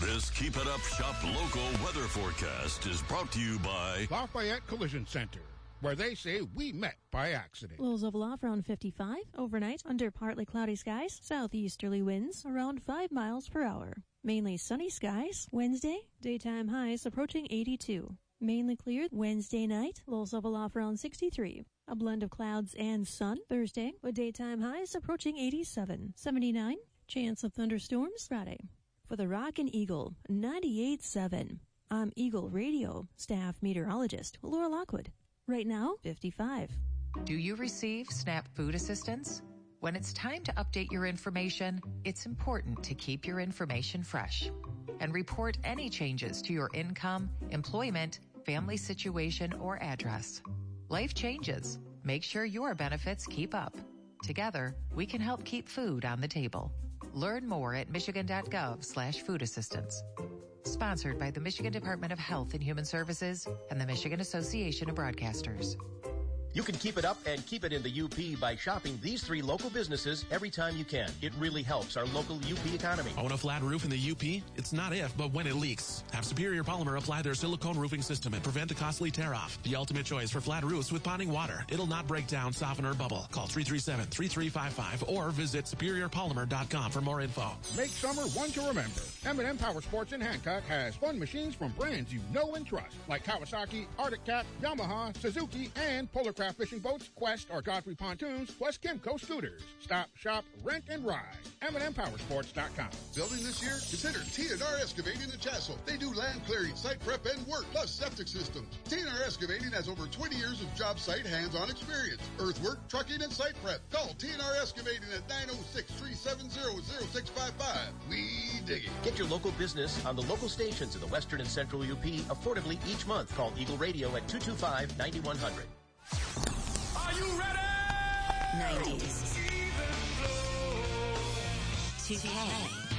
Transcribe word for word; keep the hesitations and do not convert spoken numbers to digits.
This Keep It Up Shop Local weather forecast is brought to you by Lafayette Collision Center, where they say we met by accident. Lows of aloft around fifty-five. Overnight, under partly cloudy skies, southeasterly winds around five miles per hour. Mainly sunny skies. Wednesday, daytime highs approaching eighty-two. Mainly clear Wednesday night, lows of aloft around sixty-three. A blend of clouds and sun. Thursday, with daytime highs approaching eighty-seven. seventy-nine. Chance of thunderstorms Friday. For the Rockin' Eagle, ninety-eight point seven. I'm Eagle Radio staff meteorologist Laura Lockwood. Right now, fifty-five. Do you receive SNAP food assistance? When it's time to update your information, it's important to keep your information fresh and report any changes to your income, employment, family situation, or address. Life changes. Make sure your benefits keep up. Together, we can help keep food on the table. Learn more at michigan.gov slash food assistance. Sponsored by the Michigan Department of Health and Human Services and the Michigan Association of Broadcasters. You can keep it up and keep it in the U P by shopping these three local businesses every time you can. It really helps our local U P economy. Own a flat roof in the U P? It's not if, but when it leaks. Have Superior Polymer apply their silicone roofing system and prevent a costly tear-off. The ultimate choice for flat roofs with ponding water. It'll not break down, soften, or bubble. Call three three seven, three three five five or visit superior polymer dot com for more info. Make summer one to remember. M and M Power Sports in Hancock has fun machines from brands you know and trust, like Kawasaki, Arctic Cat, Yamaha, Suzuki, and Polarcraft fishing boats, Quest or Godfrey pontoons, plus Kimco scooters. Stop, shop, rent, and ride. M and M Power Sports dot com. Building this year? Consider T and R Excavating in Chassell. They do land clearing, site prep, and work, plus septic systems. T and R Excavating has over twenty years of job site hands-on experience. Earthwork, trucking, and site prep. Call T and R Excavating at nine oh six, three seven zero, zero six five five. We dig it. Get your local business on the local stations in the western and central U P affordably each month. Call Eagle Radio at two two five, nine one zero zero. Are you ready? nineties. two K.